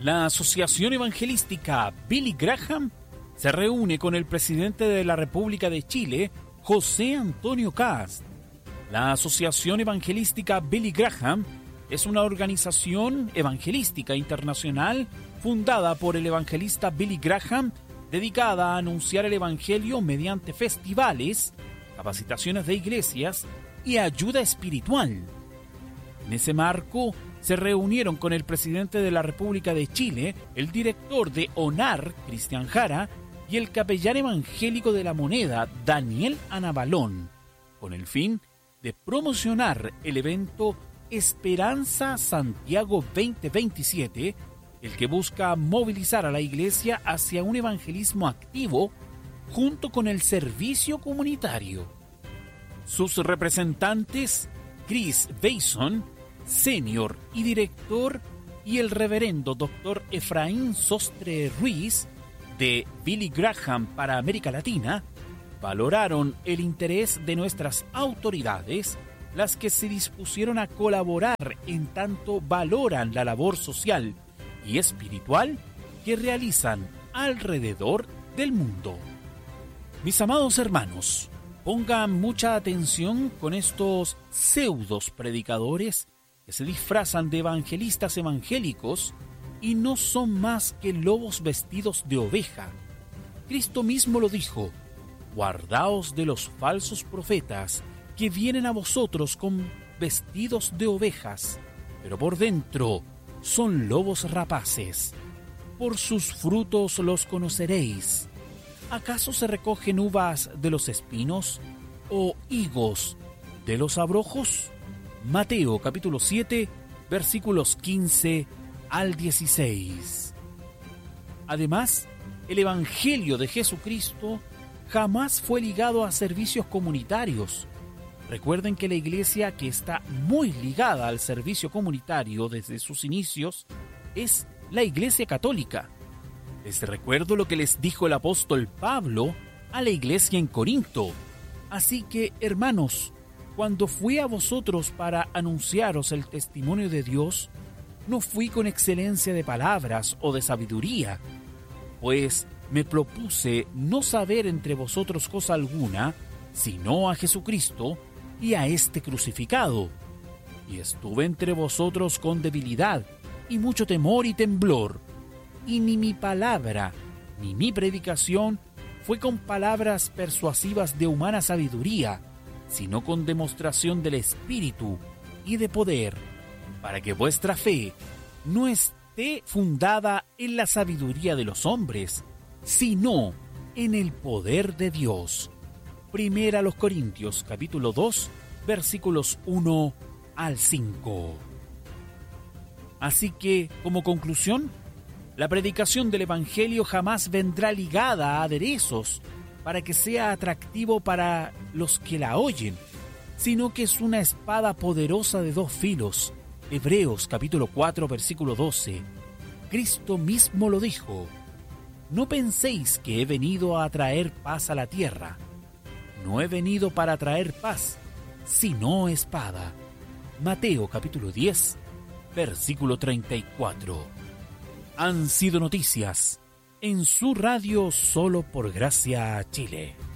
La Asociación Evangelística Billy Graham se reúne con el presidente de la República de Chile, José Antonio Kast. La Asociación Evangelística Billy Graham es una organización evangelística internacional fundada por el evangelista Billy Graham, dedicada a anunciar el evangelio mediante festivales, capacitaciones de iglesias y ayuda espiritual. En ese marco, se reunieron con el presidente de la República de Chile, el director de ONAR, Cristian Jara, y el capellán evangélico de La Moneda, Daniel Anabalón, con el fin de promocionar el evento Esperanza Santiago 2027, el que busca movilizar a la Iglesia hacia un evangelismo activo junto con el servicio comunitario. Sus representantes, Chris Bason, senior y director, y el reverendo Dr. Efraín Sostre Ruiz, de Billy Graham para América Latina, valoraron el interés de nuestras autoridades, las que se dispusieron a colaborar en tanto valoran la labor social y espiritual que realizan alrededor del mundo. Mis amados hermanos, pongan mucha atención con estos pseudos predicadores que se disfrazan de evangelistas evangélicos y no son más que lobos vestidos de oveja. Cristo mismo lo dijo: guardaos de los falsos profetas que vienen a vosotros con vestidos de ovejas, pero por dentro son lobos rapaces. Por sus frutos los conoceréis. ¿Acaso se recogen uvas de los espinos o higos de los abrojos? Mateo capítulo 7, versículos 15 al 16. Además, el Evangelio de Jesucristo jamás fue ligado a servicios comunitarios. Recuerden que la iglesia que está muy ligada al servicio comunitario desde sus inicios es la Iglesia Católica. Les recuerdo lo que les dijo el apóstol Pablo a la iglesia en Corinto. Así que, hermanos, cuando fui a vosotros para anunciaros el testimonio de Dios, no fui con excelencia de palabras o de sabiduría, pues me propuse no saber entre vosotros cosa alguna, sino a Jesucristo y a este crucificado. Y estuve entre vosotros con debilidad y mucho temor y temblor, y ni mi palabra ni mi predicación fue con palabras persuasivas de humana sabiduría, sino con demostración del Espíritu y de poder, para que vuestra fe no esté fundada en la sabiduría de los hombres, sino en el poder de Dios. Primera a los Corintios, capítulo 2, versículos 1 al 5. Así que, como conclusión, la predicación del Evangelio jamás vendrá ligada a aderezos para que sea atractivo para los que la oyen, sino que es una espada poderosa de dos filos. Hebreos capítulo 4, versículo 12. Cristo mismo lo dijo: no penséis que he venido a traer paz a la tierra. No he venido para traer paz, sino espada. Mateo capítulo 10, versículo 34. Han sido noticias en su radio Solo por Gracia Chile.